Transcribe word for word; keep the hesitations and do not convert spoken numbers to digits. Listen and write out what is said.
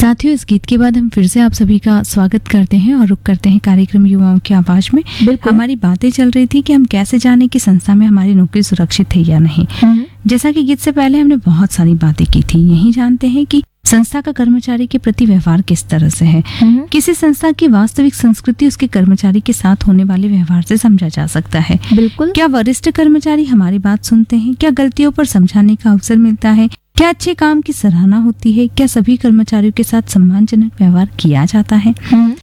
साथियों, इस गीत के बाद हम फिर से आप सभी का स्वागत करते हैं और रुक करते हैं कार्यक्रम युवाओं की आवाज में। हमारी बातें चल रही थी कि हम कैसे जाने कि संस्था में हमारी नौकरी सुरक्षित है या नहीं। जैसा कि गीत से पहले हमने बहुत सारी बातें की थी, यही जानते हैं कि संस्था का कर्मचारी के प्रति व्यवहार किस तरह से है। किसी संस्था की वास्तविक संस्कृति उसके कर्मचारी के साथ होने वाले व्यवहार से समझा जा सकता है। बिल्कुल। क्या वरिष्ठ कर्मचारी हमारी बात सुनते हैं? क्या गलतियों पर समझाने का अवसर मिलता है? क्या अच्छे काम की सराहना होती है? क्या सभी कर्मचारियों के साथ सम्मानजनक व्यवहार किया जाता है?